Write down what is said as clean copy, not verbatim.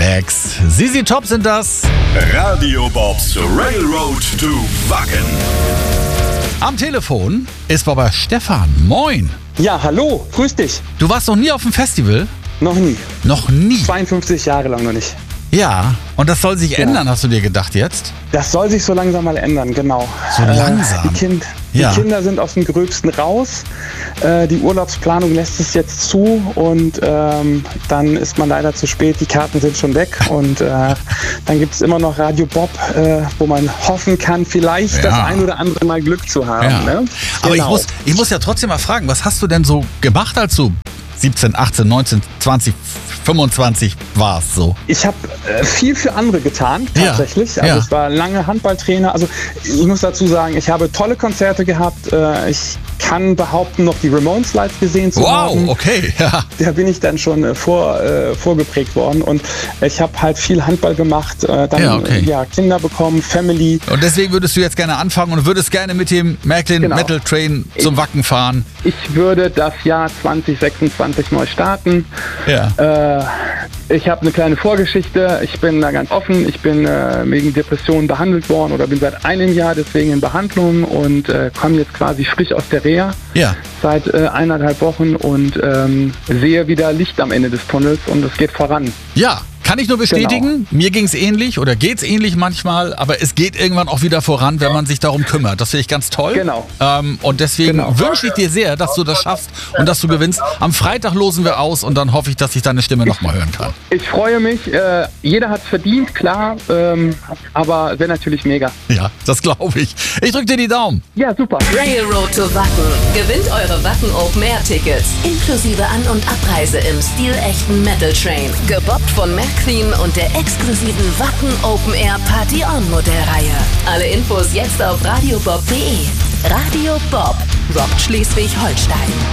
Relax. ZZ Top sind das. Radio Bobs Railroad to Wacken. Am Telefon ist Baba Stefan. Moin. Ja, hallo, grüß dich. Du warst noch nie auf dem Festival? Noch nie. Noch nie? 52 Jahre lang noch nicht. Ja, und das soll sich ändern, hast du dir gedacht jetzt? Das soll sich so langsam mal ändern, genau. So langsam? Die Kinder sind aus dem Gröbsten raus. Die Urlaubsplanung lässt es jetzt zu und dann ist man leider zu spät. Die Karten sind schon weg und dann gibt es immer noch Radio Bob, wo man hoffen kann, vielleicht das ein oder andere Mal Glück zu haben. Ja. Ne? Aber Genau. ich muss ja trotzdem mal fragen, was hast du denn so gemacht, als du 17, 18, 19, 20, 25 warst so? Ich habe viel für andere getan, tatsächlich. Also ich war lange Handballtrainer. Also ich muss dazu sagen, ich habe tolle Konzerte gehabt. Ich kann behaupten, noch die Ramones live gesehen zu haben. Wow, okay, ja. Da bin ich dann schon vorgeprägt worden. Und ich habe halt viel Handball gemacht, Kinder bekommen, Family. Und deswegen würdest du jetzt gerne anfangen und würdest gerne mit dem Märklin Metal Train zum Wacken fahren? Ich würde das Jahr 2026 neu starten. Ja. Ich habe eine kleine Vorgeschichte. Ich bin da ganz offen. Ich bin wegen Depressionen behandelt worden oder bin seit einem Jahr deswegen in Behandlung und komme jetzt quasi frisch aus der Reha seit 1,5 Wochen und sehe wieder Licht am Ende des Tunnels und es geht voran. Ja. Kann ich nur bestätigen, Genau. Mir ging es ähnlich oder geht es ähnlich manchmal, aber es geht irgendwann auch wieder voran, wenn man sich darum kümmert. Das finde ich ganz toll. Genau. Und deswegen wünsche ich dir sehr, dass du das schaffst und dass du gewinnst. Am Freitag losen wir aus und dann hoffe ich, dass ich deine Stimme nochmal hören kann. Ich freue mich. Jeder hat es verdient, klar, aber wäre natürlich mega. Ja, das glaube ich. Ich drücke dir die Daumen. Ja, super. Railroad to Wacken. Gewinnt eure Wacken Open Air Tickets. Inklusive An- und Abreise im stilechten Metal Train. Gebobbt von Märklin und der exklusiven Wacken Open Air Party On Modellreihe. Alle Infos jetzt auf radiobob.de. Radio Bob rockt Schleswig-Holstein.